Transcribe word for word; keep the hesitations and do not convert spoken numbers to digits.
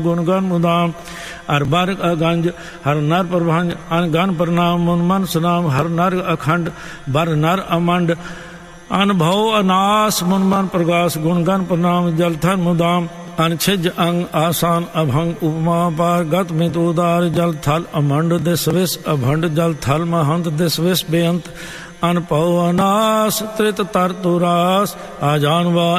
गुण गण मुदाम हर बार अगंज हर नर प्रभंज अन गण प्रणाम मुन मन सुनाम हर नर अखंड बर नर अमंड अनुभव अनास मुन मन प्रगास गुण गण प्रणाम जल थन मुदाम अनछिज अंग आसान अभंग उपमा पार गत मित उदार जल थल अमंड दिस विस अभंड जल थल महंत दिस विस बेअंत अनपव अनास त्रित तर तुरास आजानवा